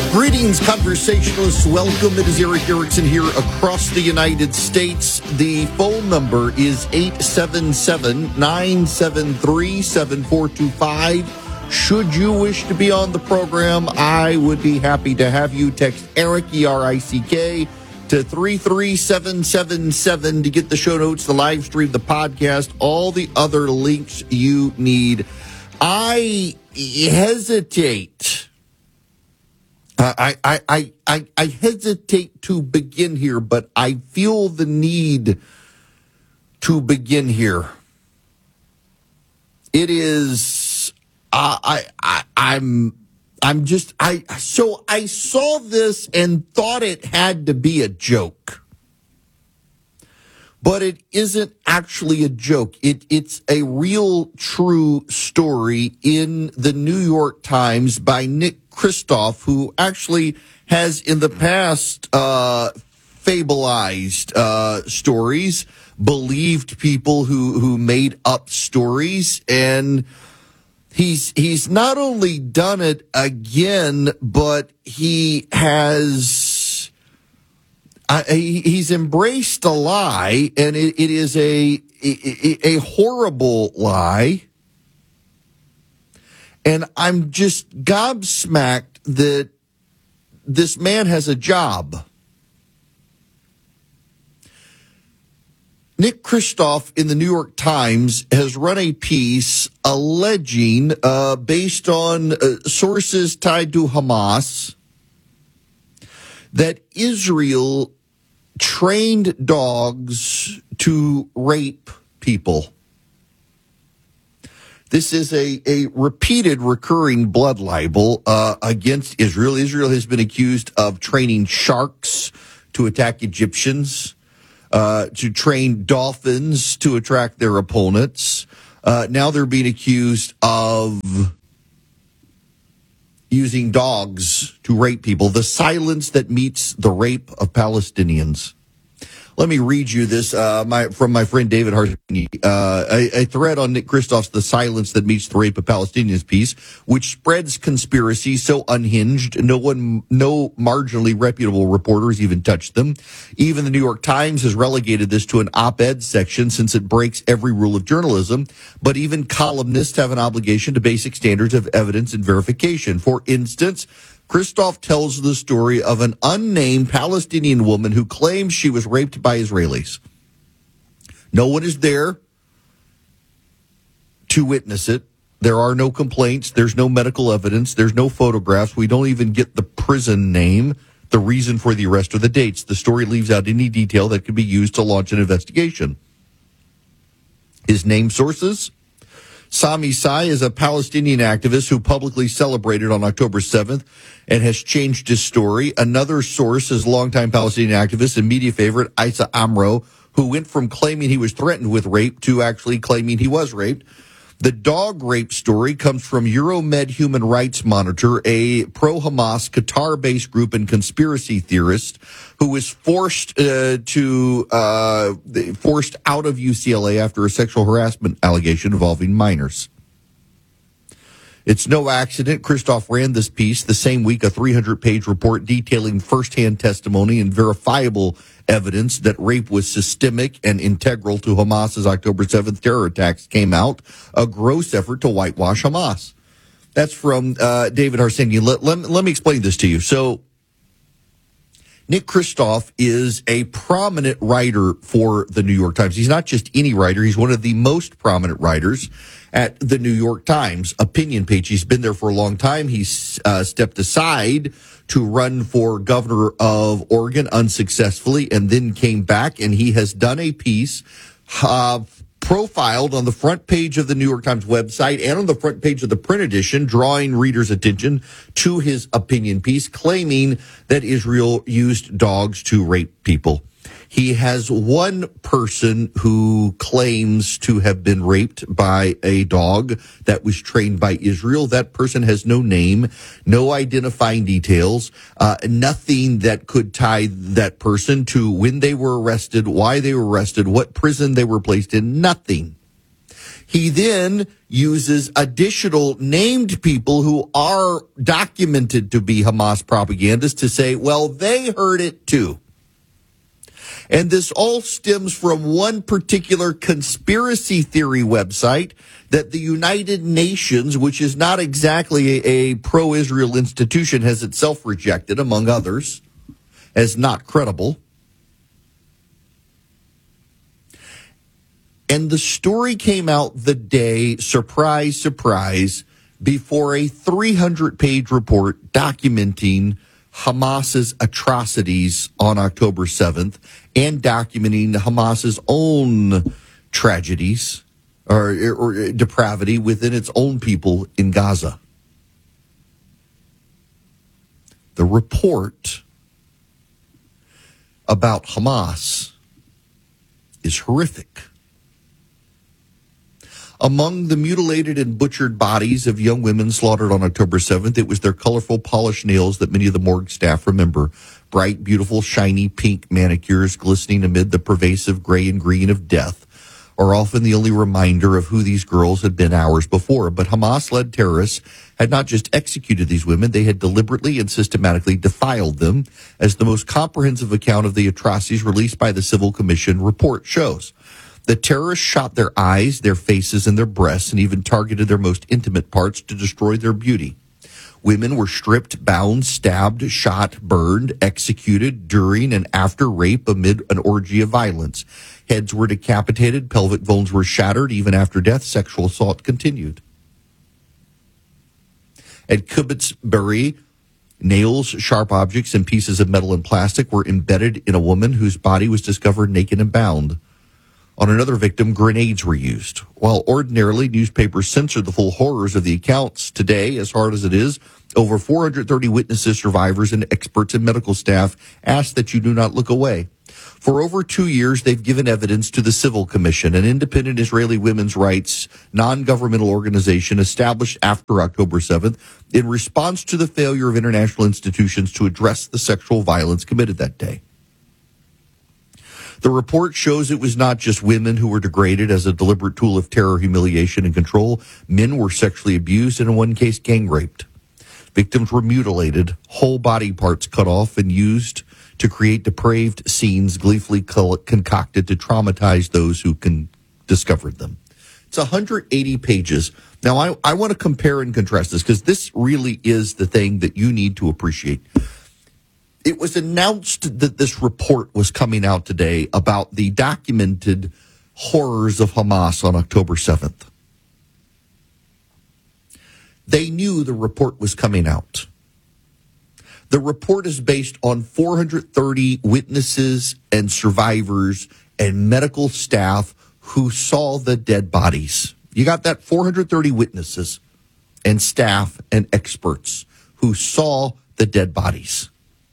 Greetings, conversationalists. Welcome. It is Erick Erickson here across the United States. The phone number is 877-973-7425. Should you wish to be on the program, I would be happy to have you. Text Erick, E-R-I-C-K, to 33777 to get the show notes, the live stream, the podcast, all the other links you need. I hesitate. I hesitate to begin here, but I feel the need to begin here. It is, I saw this and thought it had to be a joke. But it isn't actually a joke. It's a real, true story in the New York Times by Nick Kristof, who actually has in the past fableized stories, believed people who made up stories, and he's not only done it again, but he has. He's embraced a lie, and it is a horrible lie. And I'm just gobsmacked that this man has a job. Nick Kristof in the New York Times has run a piece alleging, based on sources tied to Hamas, that Israel trained dogs to rape people. This is a repeated, recurring blood libel against Israel. Israel has been accused of training sharks to attack Egyptians, to train dolphins to attract their opponents. Now they're being accused of using dogs to rape people. The silence that meets the rape of Palestinians. Let me read you this from my friend David Harsanyi, a thread on Nick Kristof's The Silence That Meets the Rape of Palestinians piece, which spreads conspiracy so unhinged, no marginally reputable reporters even touched them. Even the New York Times has relegated this to an op-ed section since it breaks every rule of journalism, but even columnists have an obligation to basic standards of evidence and verification. For instance, Kristof tells the story of an unnamed Palestinian woman who claims she was raped by Israelis. No one is there to witness it. There are no complaints. There's no medical evidence. There's no photographs. We don't even get the prison name, the reason for the arrest, or the dates. The story leaves out any detail that could be used to launch an investigation. His name sources? Sami Sai is a Palestinian activist who publicly celebrated on October 7th and has changed his story. Another source is longtime Palestinian activist and media favorite Isa Amro, who went from claiming he was threatened with rape to actually claiming he was raped. The dog rape story comes from Euromed Human Rights Monitor, a pro-Hamas Qatar-based group and conspiracy theorist who was forced out of UCLA after a sexual harassment allegation involving minors. It's no accident Kristof ran this piece the same week a 300-page report detailing firsthand testimony and verifiable evidence that rape was systemic and integral to Hamas's October 7th terror attacks came out, a gross effort to whitewash Hamas. That's from David Harsanyi. Let me explain this to you. So, Nick Kristof is a prominent writer for the New York Times. He's not just any writer. He's one of the most prominent writers at the New York Times opinion page. He's been there for a long time. He's stepped aside to run for governor of Oregon unsuccessfully and then came back, and he has done a piece profiled on the front page of the New York Times website and on the front page of the print edition, drawing readers' attention to his opinion piece, claiming that Israel used dogs to rape people. He has one person who claims to have been raped by a dog that was trained by Israel. That person has no name, no identifying details, nothing that could tie that person to when they were arrested, why they were arrested, what prison they were placed in, nothing. He then uses additional named people who are documented to be Hamas propagandists to say, well, they heard it too. And this all stems from one particular conspiracy theory website that the United Nations, which is not exactly a pro-Israel institution, has itself rejected, among others, as not credible. And the story came out the day, surprise, surprise, before a 300-page report documenting Hamas's atrocities on October 7th and documenting Hamas's own tragedies or depravity within its own people in Gaza. The report about Hamas is horrific. Among the mutilated and butchered bodies of young women slaughtered on October 7th, it was their colorful polished nails that many of the morgue staff remember. Bright, beautiful, shiny pink manicures glistening amid the pervasive gray and green of death are often the only reminder of who these girls had been hours before. But Hamas-led terrorists had not just executed these women, they had deliberately and systematically defiled them, as the most comprehensive account of the atrocities released by the Civil Commission report shows. The terrorists shot their eyes, their faces, and their breasts, and even targeted their most intimate parts to destroy their beauty. Women were stripped, bound, stabbed, shot, burned, executed during and after rape amid an orgy of violence. Heads were decapitated, pelvic bones were shattered. Even after death, sexual assault continued. At Kibbutz Be'eri, nails, sharp objects, and pieces of metal and plastic were embedded in a woman whose body was discovered naked and bound. On another victim, grenades were used. While ordinarily newspapers censor the full horrors of the accounts, today, as hard as it is, over 430 witnesses, survivors, and experts and medical staff ask that you do not look away. For over 2 years, they've given evidence to the Civil Commission, an independent Israeli women's rights non-governmental organization established after October 7th in response to the failure of international institutions to address the sexual violence committed that day. The report shows it was not just women who were degraded as a deliberate tool of terror, humiliation, and control. Men were sexually abused and in one case gang raped. Victims were mutilated, whole body parts cut off and used to create depraved scenes gleefully concocted to traumatize those who discovered them. It's 180 pages. Now, I want to compare and contrast this because this really is the thing that you need to appreciate. It was announced that this report was coming out today about the documented horrors of Hamas on October 7th. They knew the report was coming out. The report is based on 430 witnesses and survivors and medical staff who saw the dead bodies. You got that? 430 witnesses and staff and experts who saw the dead bodies.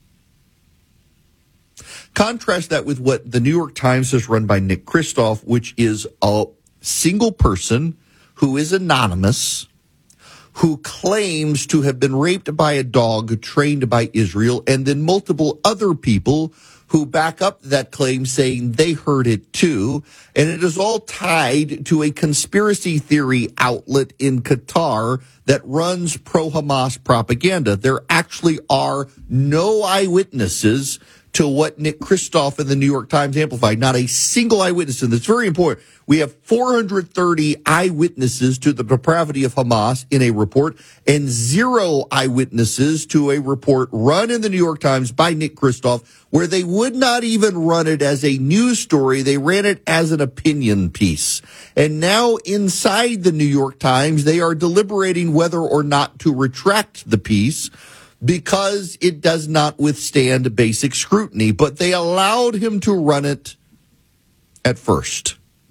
Contrast that with what the New York Times has run by Nick Kristof, which is a single person who is anonymous, who claims to have been raped by a dog trained by Israel, and then multiple other people who back up that claim saying they heard it too. And it is all tied to a conspiracy theory outlet in Qatar that runs pro-Hamas propaganda. There actually are no eyewitnesses to what Nick Kristof in the New York Times amplified. Not a single eyewitness, and that's very important. We have 430 eyewitnesses to the depravity of Hamas in a report and 0 eyewitnesses to a report run in the New York Times by Nick Kristof, where they would not even run it as a news story. They ran it as an opinion piece. And now inside the New York Times, they are deliberating whether or not to retract the piece, because it does not withstand basic scrutiny. But they allowed him to run it at first.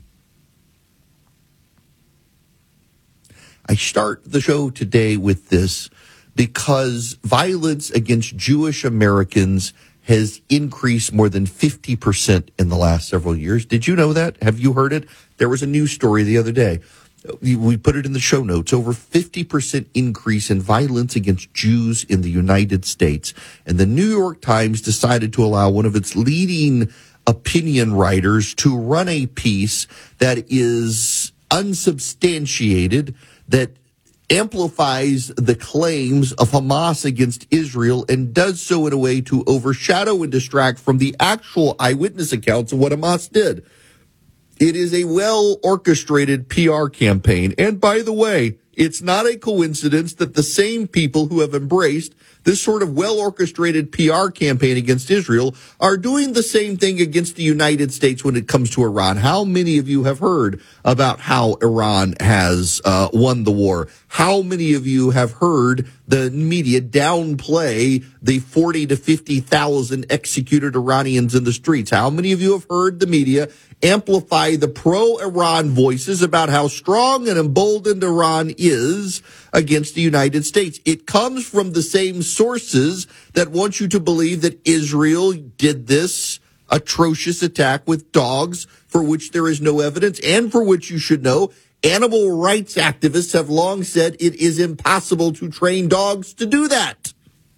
I start the show today with this because violence against Jewish Americans has increased more than 50% in the last several years. Did you know that? Have you heard it? There was a news story the other day. We put it in the show notes. Over 50% increase in violence against Jews in the United States. And the New York Times decided to allow one of its leading opinion writers to run a piece that is unsubstantiated, that amplifies the claims of Hamas against Israel and does so in a way to overshadow and distract from the actual eyewitness accounts of what Hamas did. It is a well-orchestrated PR campaign. And by the way, it's not a coincidence that the same people who have embraced this sort of well-orchestrated PR campaign against Israel are doing the same thing against the United States when it comes to Iran. How many of you have heard about how Iran has won the war? How many of you have heard the media downplay the 40 to 50,000 executed Iranians in the streets? How many of you have heard the media amplify the pro-Iran voices about how strong and emboldened Iran is against the United States? It comes from the same sources that want you to believe that Israel did this atrocious attack with dogs, for which there is no evidence, and for which you should know animal rights activists have long said it is impossible to train dogs to do that.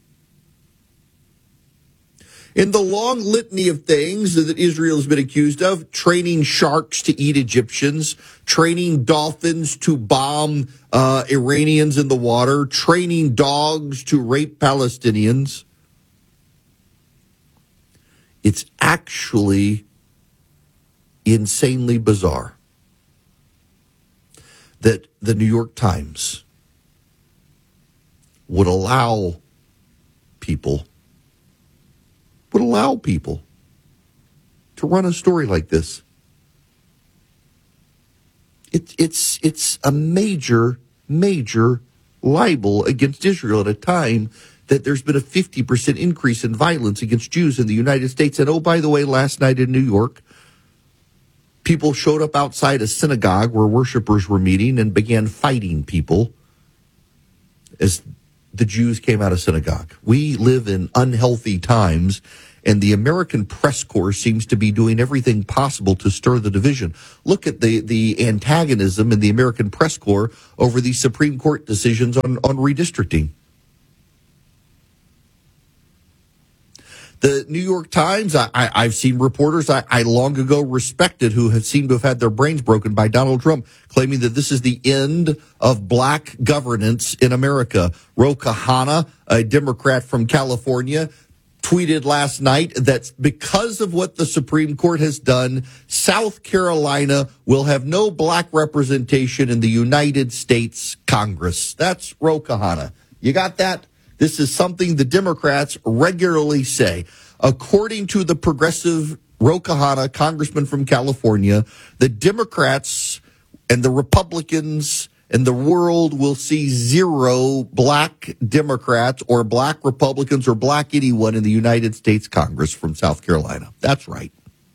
In the long litany of things that Israel has been accused of, training sharks to eat Egyptians, training dolphins to bomb Iranians in the water, training dogs to rape Palestinians, it's actually insanely bizarre that the New York Times would allow people to run a story like this. It's a major libel against Israel at a time that there's been a 50% increase in violence against Jews in the United States. And oh, by the way, last night in New York, people showed up outside a synagogue where worshipers were meeting and began fighting people as the Jews came out of synagogue. We live in unhealthy times, and the American press corps seems to be doing everything possible to stir the division. Look at the antagonism in the American press corps over these Supreme Court decisions on redistricting. The New York Times, I've seen reporters I long ago respected who have seemed to have had their brains broken by Donald Trump, claiming that this is the end of black governance in America. Ro Khanna, a Democrat from California, tweeted last night that because of what the Supreme Court has done, South Carolina will have no black representation in the United States Congress. That's Ro Khanna. You got that? This is something the Democrats regularly say. According to the progressive Ro Khanna, congressman from California, the Democrats and the Republicans and the world will see zero black Democrats or black Republicans or black anyone in the United States Congress from South Carolina. That's right.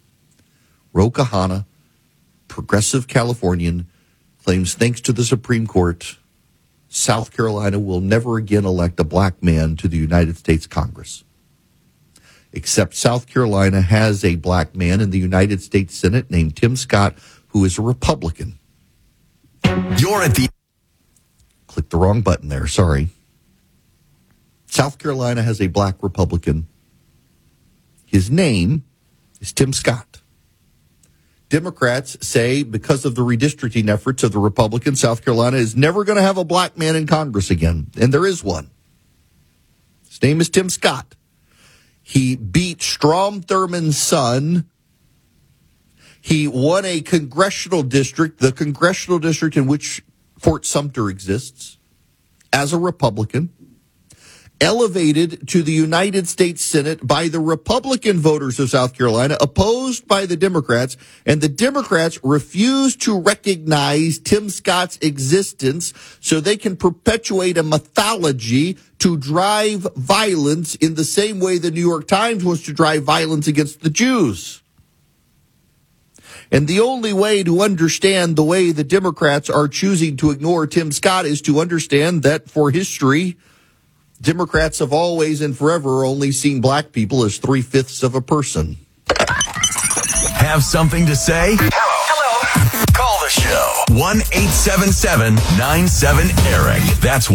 Ro Khanna, progressive Californian, claims thanks to the Supreme Court, South Carolina will never again elect a black man to the United States Congress. Except South Carolina has a black man in the United States Senate named Tim Scott, who is a Republican. You're at the... Click the wrong button there, sorry. South Carolina has a black Republican. His name is Tim Scott. Democrats say because of the redistricting efforts of the Republicans, South Carolina is never going to have a black man in Congress again. And there is one. His name is Tim Scott. He beat Strom Thurmond's son. He won a congressional district, the congressional district in which Fort Sumter exists, as a Republican. Elevated to the United States Senate by the Republican voters of South Carolina, opposed by the Democrats, and the Democrats refuse to recognize Tim Scott's existence so they can perpetuate a mythology to drive violence in the same way the New York Times wants to drive violence against the Jews. And the only way to understand the way the Democrats are choosing to ignore Tim Scott is to understand that for history, Democrats have always and forever only seen black people as 3/5 of a person. Have something to say? Hello. Call the show. 1-877-97-ERIC. That's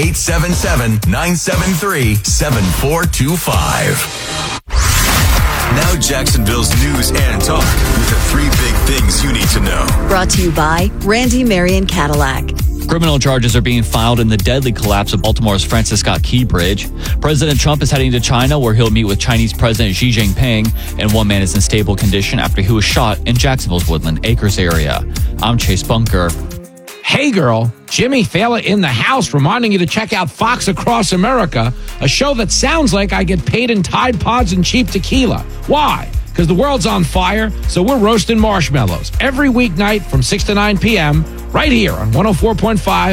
1-877-973-7425. Now Jacksonville's news and talk with the 3 big things you need to know. Brought to you by Randy Marion Cadillac. Criminal charges are being filed in the deadly collapse of Baltimore's Francis Scott Key Bridge. President Trump is heading to China, where he'll meet with Chinese President Xi Jinping, and one man is in stable condition after he was shot in Jacksonville's Woodland Acres area. I'm Chase Bunker. Hey girl, Jimmy Fallon in the house reminding you to check out Fox Across America, a show that sounds like I get paid in Tide Pods and cheap tequila. Why? Because the world's on fire, so we're roasting marshmallows every weeknight from 6 to 9 p.m. right here on 104.5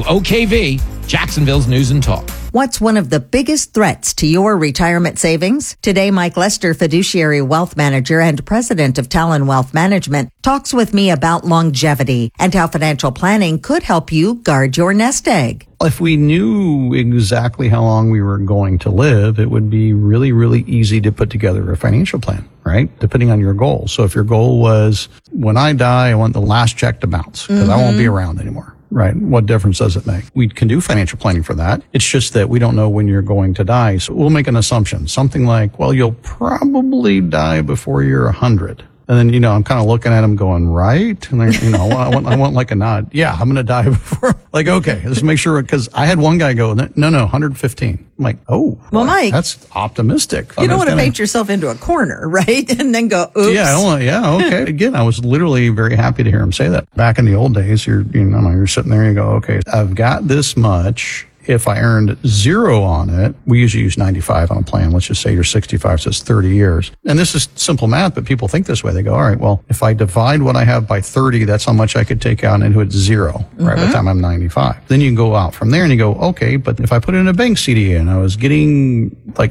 WOKV, Jacksonville's News and Talk. What's one of the biggest threats to your retirement savings? Today, Mike Lester, fiduciary wealth manager and president of Talon Wealth Management, talks with me about longevity and how financial planning could help you guard your nest egg. If we knew exactly how long we were going to live, it would be really, really easy to put together a financial plan, right? Depending on your goal. So if your goal was, when I die, I want the last check to bounce because I won't be around anymore. Right. What difference does it make? We can do financial planning for that. It's just that we don't know when you're going to die. So we'll make an assumption. Something like, well, you'll probably die before you're 100. And then, I'm kind of looking at him going, right? And then, I want like a nod. Yeah, I'm going to die before. Like, okay, let's make sure. Because I had one guy go, no, 115. I'm like, oh, well, Mike, that's optimistic. You don't want to paint yourself into a corner, right? And then go, oops. Yeah, okay. Again, I was literally very happy to hear him say that. Back in the old days, you're sitting there and you go, okay, I've got this much. If I earned 0 on it, we usually use 95 on a plan. Let's just say you're 65, so it's 30 years. And this is simple math, but people think this way. They go, all right, well, if I divide what I have by 30, that's how much I could take out into it 0, right, by the time I'm 95. Then you can go out from there and you go, okay, but if I put it in a bank CD and I was getting like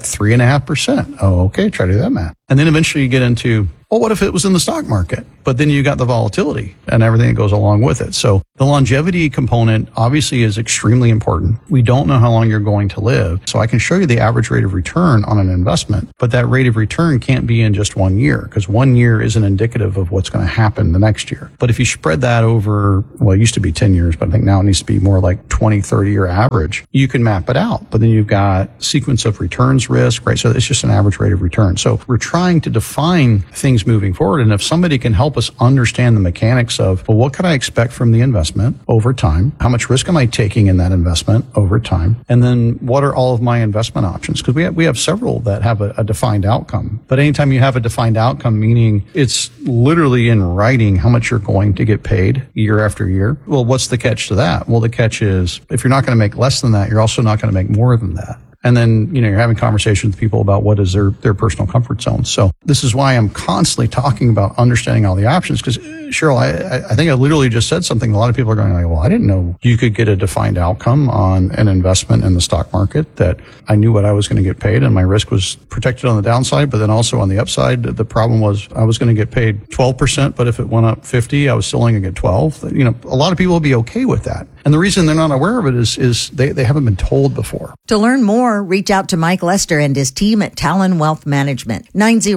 3.5%, oh, okay, try to do that math. And then eventually you get into, well, what if it was in the stock market? But then you got the volatility and everything that goes along with it. So the longevity component obviously is extremely important. We don't know how long you're going to live. So I can show you the average rate of return on an investment, but that rate of return can't be in just 1 year because 1 year isn't indicative of what's going to happen the next year. But if you spread that over, well, it used to be 10 years, but I think now it needs to be more like 20, 30 year average. You can map it out, but then you've got sequence of returns risk, right? So it's just an average rate of return. So we're trying to define things moving forward. And if somebody can help us understand the mechanics of, well, what could I expect from the investment over time? How much risk am I taking in that investment over time? And then what are all of my investment options? Because we have several that have a defined outcome. But anytime you have a defined outcome, meaning it's literally in writing how much you're going to get paid year after year. Well, what's the catch to that? Well, the catch is if you're not going to make less than that, you're also not going to make more than that. And then, you're having conversations with people about what is their personal comfort zone. So this is why I'm constantly talking about understanding all the options. Because Cheryl, I think I literally just said something. A lot of people are going like, well, I didn't know you could get a defined outcome on an investment in the stock market, that I knew what I was going to get paid and my risk was protected on the downside, but then also on the upside. The problem was I was going to get paid 12%, but if it went up 50, I was still only going to get 12. A lot of people will be okay with that. And the reason they're not aware of it is they haven't been told before. To learn more, reach out to Mike Lester and his team at Talon Wealth Management.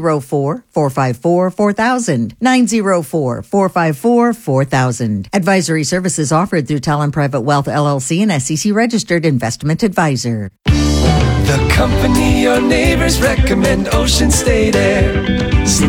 904-454-4000. 904-454-4000. Advisory services offered through Talon Private Wealth LLC, and SEC registered investment advisor. The company your neighbors recommend, Ocean State Air.